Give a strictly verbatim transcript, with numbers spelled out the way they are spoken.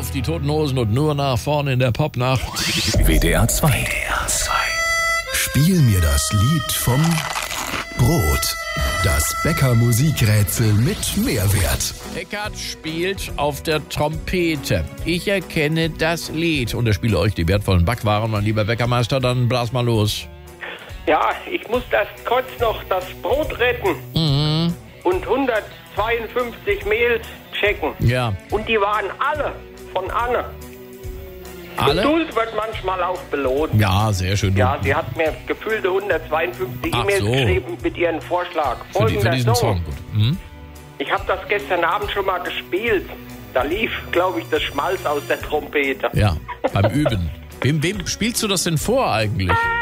auf die Toten Hosen und nur nach vorne in der Popnacht. W D R zwei. W D R zwei. Spiel mir das Lied vom Brot. Das Bäcker-Musikrätsel mit Mehrwert. Eckart spielt auf der Trompete. Ich erkenne das Lied und ich spiele euch die wertvollen Backwaren, mein lieber Bäckermeister, dann blas mal los. Ja, ich muss das kurz noch das Brot retten Mhm. und hundertzweiundfünfzig Mehl checken. Ja. Und die waren alle von Anne. Alle? Geduld wird manchmal auch belohnt. Ja, sehr schön. Ja, sie hat mir gefühlte hundertzweiundfünfzig Ach E-Mails so. geschrieben mit ihrem Vorschlag. Für, die, für Folgender diesen Song. Song. Gut. Mhm. Ich habe das gestern Abend schon mal gespielt. Da lief, glaube ich, das Schmalz aus der Trompete. Ja, beim Üben. Wem, wem spielst du das denn vor eigentlich?